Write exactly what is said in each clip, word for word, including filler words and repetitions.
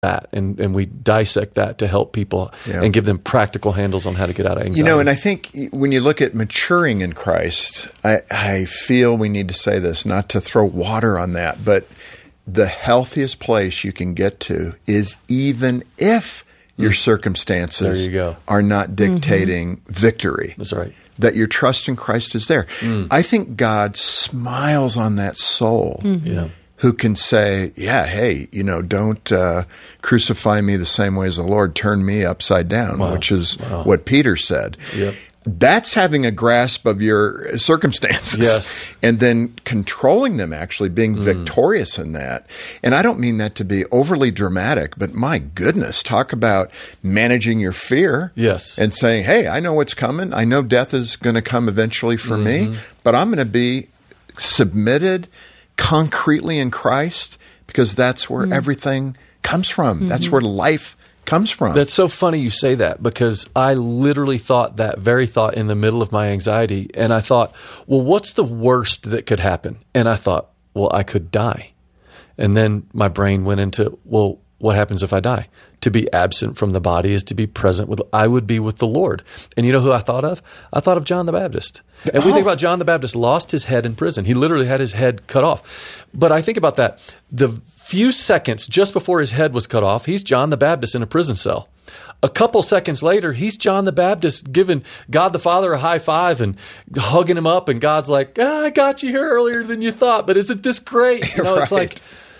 that, and, and we dissect that to help people Yeah. and give them practical handles on how to get out of anxiety. You know, and I think when you look at maturing in Christ, I, I feel we need to say this, not to throw water on that, but the healthiest place you can get to is even if your circumstances There you go. are not dictating mm-hmm. victory. That's right. That your trust in Christ is there. Mm. I think God smiles on that soul. Mm-hmm. Yeah. Who can say, yeah, hey, you know, don't uh, crucify me the same way as the Lord, turn me upside down, wow. which is wow. what Peter said. Yep. That's having a grasp of your circumstances. Yes. And then controlling them, actually being mm. victorious in that. And I don't mean that to be overly dramatic, but my goodness, talk about managing your fear. Yes. And saying, hey, I know what's coming. I know death is going to come eventually for mm-hmm. me, but I'm going to be submitted concretely in Christ, because that's where mm. everything comes from. Mm-hmm. That's where life comes from. That's so funny you say that, because I literally thought that very thought in the middle of my anxiety. And I thought, well, what's the worst that could happen? And I thought, well, I could die. And then my brain went into, well, what happens if I die? To be absent from the body is to be present with, I would be with the Lord. And you know who I thought of? I thought of John the Baptist. And we oh. think about John the Baptist lost his head in prison. He literally had his head cut off. But I think about that. The few seconds just before his head was cut off, he's John the Baptist in a prison cell. A couple seconds later, he's John the Baptist giving God the Father a high five and hugging him up. And God's like, ah, I got you here earlier than you thought, but isn't this great? You know, right. It's like,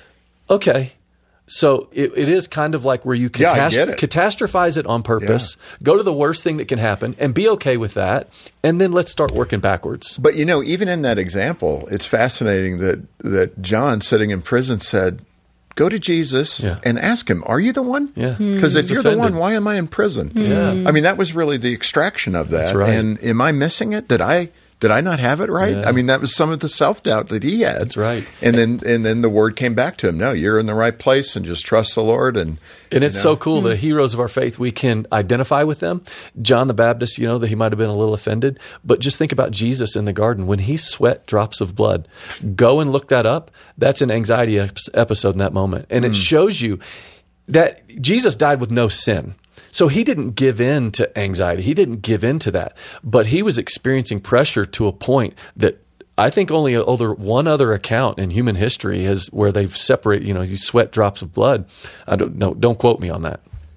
okay. So it, it is kind of like where you yeah, catast- I get it. catastrophize it on purpose, yeah. go to the worst thing that can happen and be okay with that. And then let's start working backwards. But, you know, even in that example, it's fascinating that, that John, sitting in prison, said, go to Jesus yeah. and ask him, are you the one? Yeah. Because if He's you're offended. the one, why am I in prison? Yeah. I mean, that was really the extraction of that. That's right. And am I missing it? Did I did I not have it right? Yeah. I mean, that was some of the self-doubt that he had. That's right. And then and then the word came back to him, no, you're in the right place, and just trust the Lord. And And it's you know. so cool. The heroes of our faith, we can identify with them. John the Baptist, you know, that he might have been a little offended. But just think about Jesus in the garden. When he sweat drops of blood, go and look that up. That's an anxiety episode in that moment. And mm. it shows you that Jesus died with no sin. So he didn't give in to anxiety. He didn't give in to that. But he was experiencing pressure to a point that I think only other, one other account in human history has where they've separated, you know, you sweat drops of blood. I don't know. Don't quote me on that.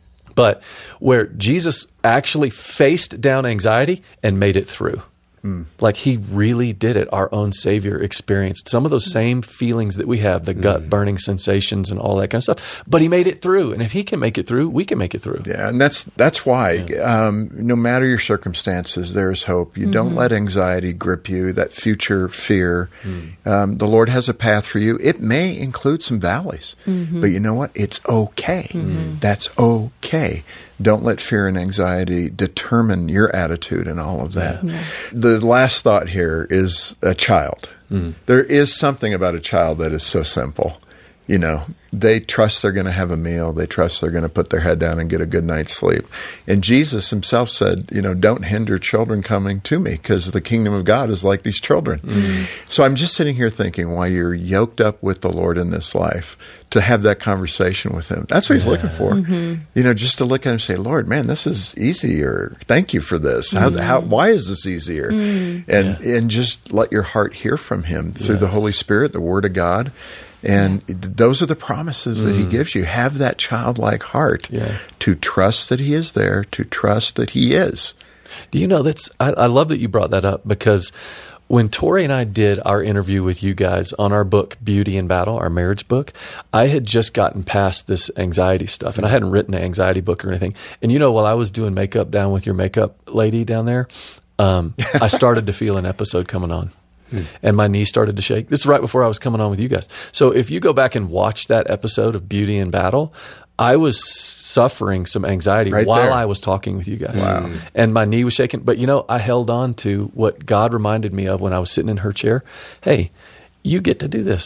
But where Jesus actually faced down anxiety and made it through. Mm. Like he really did it. Our own Savior experienced some of those same feelings that we have, the mm. gut burning sensations and all that kind of stuff. But he made it through. And if he can make it through, we can make it through. Yeah, and that's that's why yeah. um, no matter your circumstances, there is hope. You mm-hmm. don't let anxiety grip you, that future fear. Mm. Um, the Lord has a path for you. It may include some valleys, mm-hmm. but you know what? It's okay. Mm-hmm. That's okay. Don't let fear and anxiety determine your attitude and all of that. Yeah. The last thought here is a child. Mm. There is something about a child that is so simple. You know, they trust they're going to have a meal. They trust they're going to put their head down and get a good night's sleep. And Jesus himself said, you know, don't hinder children coming to me, because the kingdom of God is like these children. Mm. So I'm just sitting here thinking, while you're yoked up with the Lord in this life, to have that conversation with him. That's what he's yeah. looking for. Mm-hmm. You know, just to look at him and say, Lord, man, this is easier. Thank you for this. How, mm. how, why is this easier? Mm. And, yeah. and just let your heart hear from him through yes. the Holy Spirit, the Word of God. And yeah. those are the promises that mm. he gives you. Have that childlike heart yeah. to trust that he is there, to trust that he is. Do you know, that's, I, I love that you brought that up, because when Tori and I did our interview with you guys on our book, Beauty in Battle, our marriage book, I had just gotten past this anxiety stuff, and I hadn't written the anxiety book or anything. And you know, while I was doing makeup down with your makeup lady down there, um, I started to feel an episode coming on. And my knee started to shake. This is right before I was coming on with you guys. So if you go back and watch that episode of Beauty in Battle, I was suffering some anxiety right while there. I was talking with you guys. Wow. And my knee was shaking. But, you know, I held on to what God reminded me of when I was sitting in her chair. Hey, you get to do this.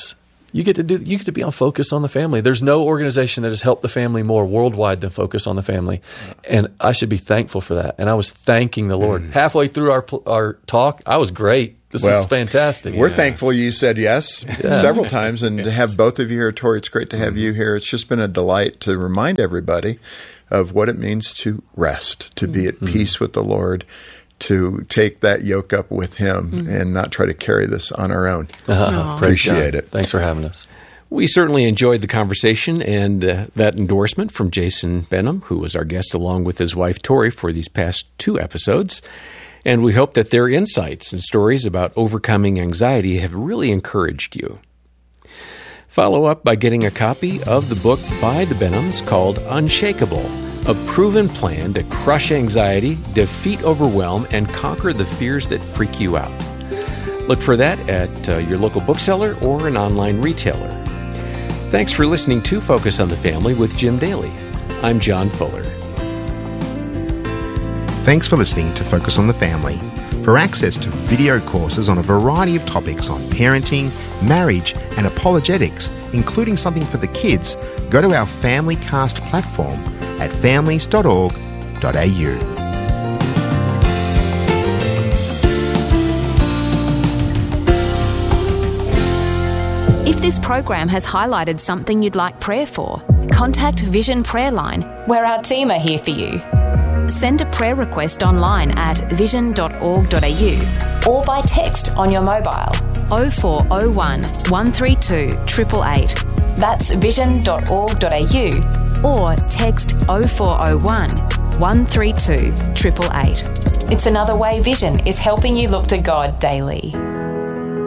You get to do. You get to be on Focus on the Family. There's no organization that has helped the family more worldwide than Focus on the Family, and I should be thankful for that. And I was thanking the Lord mm. halfway through our our talk. I was great. This well, is fantastic. We're yeah. thankful you said yes yeah. several times, and yes. to have both of you here, Tori, it's great to have mm. you here. It's just been a delight to remind everybody of what it means to rest, to mm. be at mm. peace with the Lord, to take that yoke up with Him mm. and not try to carry this on our own. Uh-huh. Appreciate it. Thanks for having us. We certainly enjoyed the conversation and uh, that endorsement from Jason Benham, who was our guest along with his wife Tori for these past two episodes. And we hope that their insights and stories about overcoming anxiety have really encouraged you. Follow up by getting a copy of the book by the Benhams called Unshakable, a proven plan to crush anxiety, defeat overwhelm, and conquer the fears that freak you out. Look for that at uh, your local bookseller or an online retailer. Thanks for listening to Focus on the Family with Jim Daly. I'm John Fuller. Thanks for listening to Focus on the Family. For access to video courses on a variety of topics on parenting, marriage, and apologetics, including something for the kids, go to our FamilyCast platform at families dot org dot a u. If this program has highlighted something you'd like prayer for, contact Vision Prayer Line, where our team are here for you. Send a prayer request online at vision dot org dot a u or by text on your mobile oh four oh one, one three two, eight eight eight. That's vision dot org dot a u or text oh four oh one, one three two, eight eight eight. It's another way Vision is helping you look to God daily.